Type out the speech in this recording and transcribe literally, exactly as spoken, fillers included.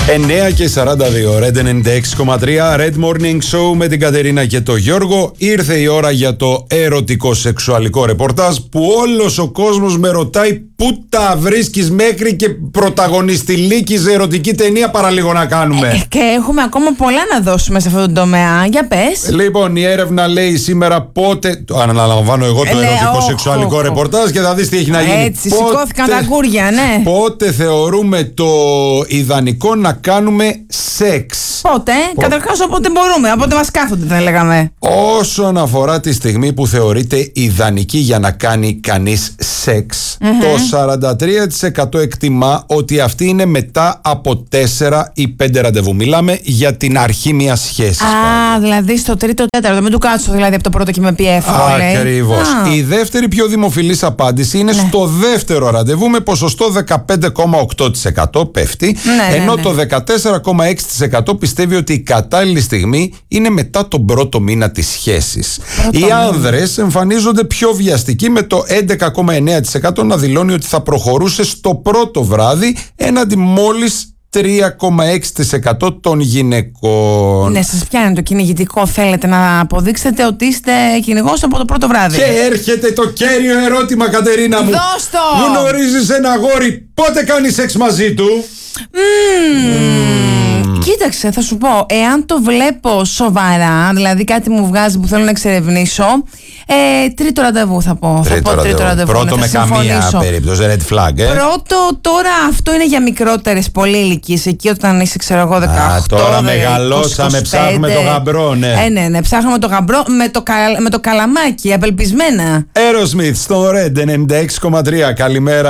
εννέα και σαράντα δύο, Red ενενήντα έξι κόμμα τρία, Red Morning Show με την Κατερίνα και το Γιώργο. Ήρθε η ώρα για το ερωτικό σεξουαλικό ρεπορτάζ που όλος ο κόσμος με ρωτάει πού τα βρίσκεις μέχρι και πρωταγωνιστηλίκη σε ερωτική ταινία παραλίγο να κάνουμε. Ε, και έχουμε ακόμα πολλά να δώσουμε σε αυτό το τομέα. Για πες. Λοιπόν, η έρευνα λέει σήμερα πότε. Το αναλαμβάνω εγώ το Ε, ερωτικό oh, σεξουαλικό oh, oh. ρεπορτάζ και θα δεις τι έχει να γίνει. Έτσι, σηκώθηκαν τα γκούρια, ναι. Πότε θεωρούμε το ιδανικό να κάνουμε σεξ? Πότε, Πο... καταρχάς όποτε μπορούμε, όποτε μας κάθονται θα λέγαμε. Όσον αφορά τη στιγμή που θεωρείται ιδανική για να κάνει κανείς σεξ, mm-hmm. το σαράντα τρία τοις εκατό εκτιμά ότι αυτή είναι μετά από τέσσερα ή πέντε ραντεβού. Μιλάμε για την αρχή μιας σχέσης. Α, πάλι. Δηλαδή στο τρίτο τέταρτο, μην του κάτσω δηλαδή από το πρώτο και με πει εύκολο. Ακριβώς. Η δεύτερη πιο δημοφιλής απάντηση είναι ναι. στο δεύτερο ραντεβού με ποσοστό δεκαπέντε κόμμα οκτώ τοις εκατό πέφτει, ναι, ενώ ναι, ναι. το δεκατέσσερα κόμμα έξι τοις εκατό πιστεύει ότι η κατάλληλη στιγμή είναι μετά τον πρώτο μήνα της σχέσης. Πρώτο Οι μήνα. άνδρες εμφανίζονται πιο βιαστικοί με το έντεκα κόμμα εννέα τοις εκατό να δηλώνει ότι θα προχωρούσε στο πρώτο βράδυ έναντι μόλις τρία κόμμα έξι τοις εκατό των γυναικών. Ναι, σας πιάνει το κυνηγητικό. Θέλετε να αποδείξετε ότι είστε κυνηγός από το πρώτο βράδυ. Και έρχεται το κέριο ερώτημα, Κατερίνα μου. Δώσ' το! Γνωρίζεις ένα αγόρι, πότε κάνει σεξ μαζί του? Mm. Mm. Κοίταξε, θα σου πω, εάν το βλέπω σοβαρά, δηλαδή κάτι μου βγάζει που θέλω να εξερευνήσω, ε, τρίτο ραντεβού θα πω. Τρίτο, θα πω, ραντεβού. τρίτο ραντεβού. Πρώτο ναι, με καμία περίπτωση, red flag, ε. Πρώτο, τώρα αυτό είναι για μικρότερες πολύ ηλικίες. Εκεί όταν είσαι, ξέρω εγώ, δεκαοκτώ. Α, τώρα μεγαλώσαμε, ψάχνουμε το γαμπρό, ναι. Ε, ναι, ναι, ψάχνουμε το γαμπρό με το, κα, με το καλαμάκι, απελπισμένα. Aerosmith στο Red ενενήντα έξι κόμμα τρία, καλημέρα.